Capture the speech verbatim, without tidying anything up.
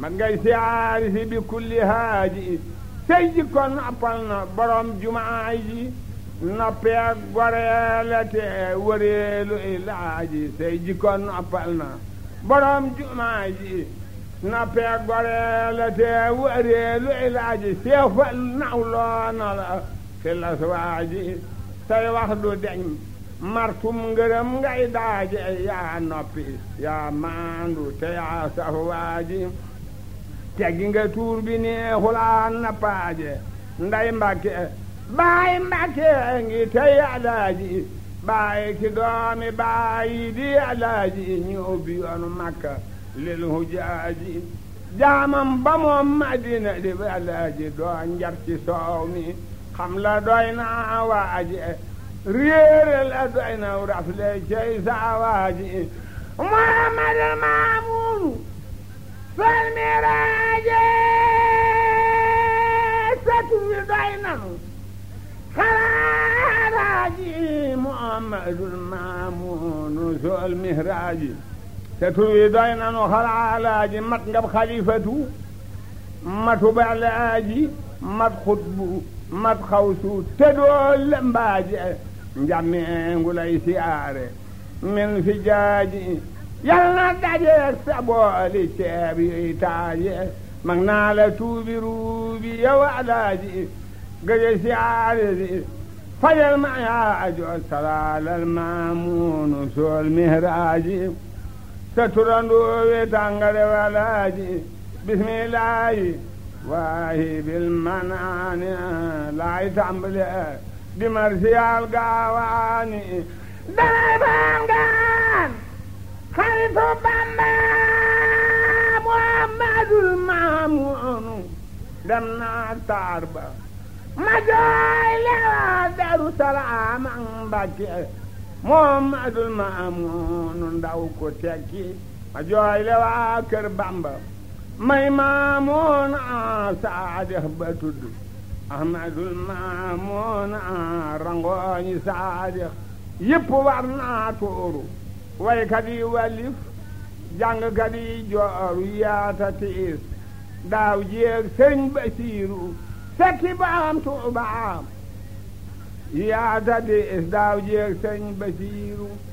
man ngay siyaari si bi kulli haaji say jikko noppal na borom jumaa ji noppeek goreele te wëreelu ilaaji say jikko noppal na borom jumaa ji noppeek goreele te wëreelu ilaaji seefal nawloona la fi laswaaji say wax du deñ martum ngërëm ngay daaje yaa noppi yaa maandu te yaa saf waaji teggi nga tuur bi neexulaan na paaje nday Mbàkke baay Mbàkke ngi tey alaaji baay ki doomi baay di alaaji ñu ubbi yoonu Makka lil hujaaji jaamam ba moom Madina di alaaji doo njar ci soow mi xam la doy na waaji réere la doy na rafle cey saa waaji Muhammadul Maamun fal miraaje satu wi doy nanu xalaalaaji Muhammadul Maamun sol mihraaji satu wi doy nanu xalaalaaji mat ngab xalifatu matu balaaji mat xutbu mat xawsu te doo lembaaje njameengu lay siyaare min fi jaaji yal na dajeek sa booli ceeb yi taaje mag naa la tuubi ruubi yow alaaji gëje siyaare si fajal ma yaajo salaalal maamuunu sool mihraaji sa turandoowe tàngale walaaji bismillaahi waahi bil manaani laay tàmbale di marsiyaal gaawaani dana bangaan xaritu Bamba Muhammadul Maamuunu dem naa taar ba ma jooy lewa Daru Salaam ak Mbàkke Muhammadul Maamuunu ndaw ko tekki ma jooy lewa kër Bamba may Maamuun a Saadix ba tudd Ahmadul Maamuun a rangooñi Saadix yëpp war naa tuuru waykat yi walif jàngkat yi jooru yaata tiis daaw jéeg sëñ Basiiru fekki baam Tuubaa yaata tiis daaw jéeg sëñ Basiiru